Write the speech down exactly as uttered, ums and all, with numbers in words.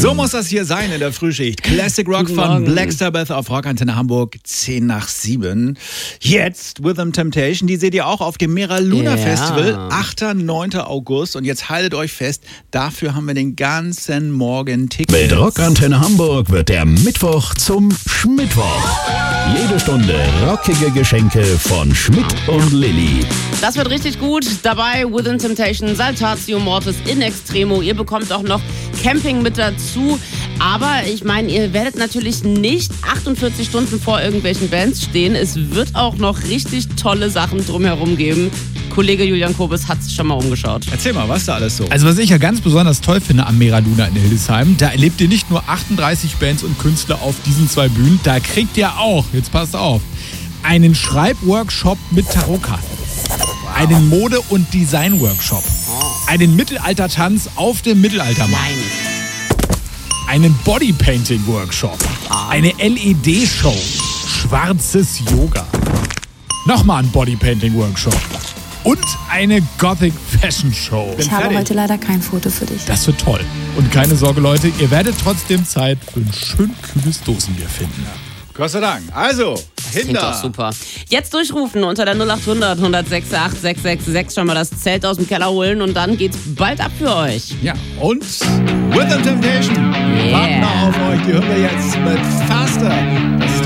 So muss das hier sein in der Frühschicht. Classic Rock von Black Sabbath auf Rockantenne Hamburg, zehn nach sieben. Jetzt Within Temptation, die seht ihr auch auf dem Mera Luna Ja. Festival, achter und neunter August. Und jetzt haltet euch fest, dafür haben wir den ganzen Morgen Tickets. Mit Rockantenne Hamburg wird der Mittwoch zum Schmittwoch. Jede Stunde rockige Geschenke von Schmidt und Lilly. Das wird richtig gut. Dabei Within Temptation, Saltatio Mortis in Extremo. Ihr bekommt auch noch Camping mit dazu. Aber ich meine, ihr werdet natürlich nicht achtundvierzig Stunden vor irgendwelchen Bands stehen. Es wird auch noch richtig tolle Sachen drumherum geben. Kollege Julian Kobes hat sich schon mal umgeschaut. Erzähl mal, was da alles so? Also was ich ja ganz besonders toll finde am Mera Luna in Hildesheim, da erlebt ihr nicht nur achtunddreißig Bands und Künstler auf diesen zwei Bühnen, da kriegt ihr auch, jetzt passt auf, einen Schreibworkshop mit Tarotkarten, einen Mode- und Designworkshop, einen Mittelaltertanz auf dem Mittelaltermarkt, einen Bodypainting-Workshop, eine L E D-Show, schwarzes Yoga, nochmal ein Bodypainting-Workshop und eine Gothic Fashion Show. Ich habe heute leider kein Foto für dich. Das wird toll. Und keine Sorge, Leute, ihr werdet trotzdem Zeit für ein schön kühles Dosenbier finden. Gott sei Dank. Also, Klingt Hinder. doch super. Jetzt durchrufen unter der null acht hundert, hundertsechs acht, sechs sechs sechs. Schon mal das Zelt aus dem Keller holen und dann geht's bald ab für euch. Ja, und Within Temptation. Yeah. Warten wir auf euch. Die hören wir jetzt mit Faster. Das ist